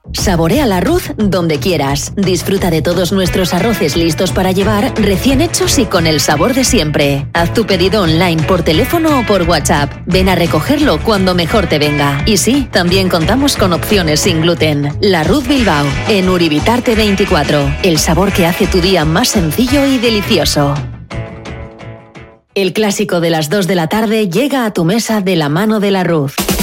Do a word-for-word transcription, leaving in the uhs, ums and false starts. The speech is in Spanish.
Saborea la Ruz donde quieras. Disfruta de todos nuestros arroces listos para llevar, recién hechos y con el sabor de siempre. Haz tu pedido online por teléfono o por WhatsApp. Ven a recogerlo cuando mejor te venga. Y sí, también contamos con opciones sin gluten. La Ruz Bilbao, en Uribitarte veinticuatro. El sabor que hace tu día más sencillo y delicioso. El clásico de las dos de la tarde llega a tu mesa de la mano de la Ruz.